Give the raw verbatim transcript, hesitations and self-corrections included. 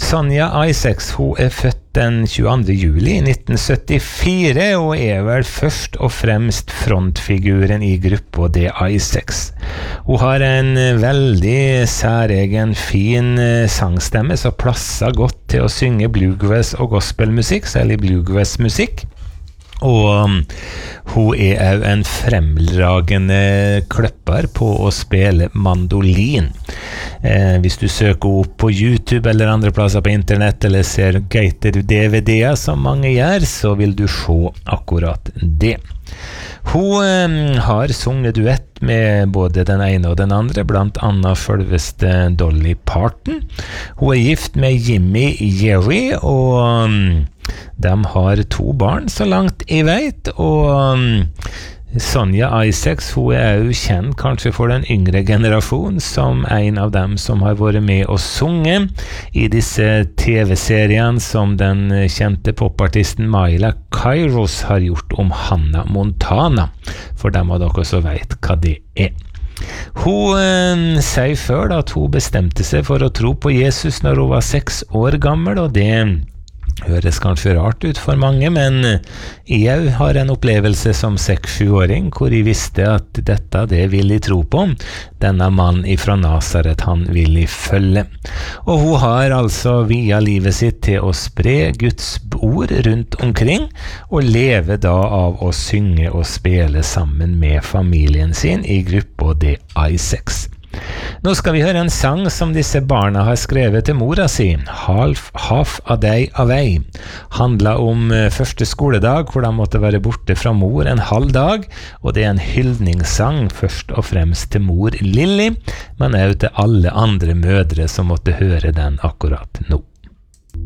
Sonja Isaacs, hun er født den tjueandre juli nitten syttifire og er vel først og fremst frontfiguren i gruppa The Isaacs. Hun har en veldig særegen, fin sangstemme som plasser godt til å synge bluegrass og gospelmusikk, særlig bluegrassmusikk. Og um, hun er også en fremragende kløpper på å spille mandolin. Eh, hvis du søker opp på YouTube eller andre plasser på internett eller ser gated D V D-er som mange gjør, så vil du se akkurat det. Hun eh, har sunget duett med både den ene og den andre, blant annet selveste Dolly Parton. Hun er gift med Jimmy Jerry, og um, de har to barn så langt jeg vet, og um, Sonja Isaacs, hun er jo kjent kanskje for den yngre generasjon som en av dem som har vært med å sunge i disse T V-seriene som den kjente popartisten Miley Cyrus har gjort om Hannah Montana, for dem av dere som vet hva det er. Hun eh, sier før at hun bestemte seg for å tro på Jesus når hun var seks år gammel, og det høres kanskje rart ut for mange, men jeg har en opplevelse som seks-sju-åring hvor jeg visste at dette, det vil jeg tro på. Denne mannen ifra Nazaret, han vil jeg følge. Og hun har altså via livet sitt til å spre Guds ord rundt omkring, og leve da av å synge og spille sammen med familien sin i gruppa The Isaacs. Nå skal vi høre en sang som disse barna har skrevet til mora si, Half, half a Day Away. Handler om første skoledag, hvor de måtte være borte fra mor en halv dag, og det er en hyldningssang først og fremst til mor Lilly, men også til alle andre mødre som måtte høre den akkurat nå.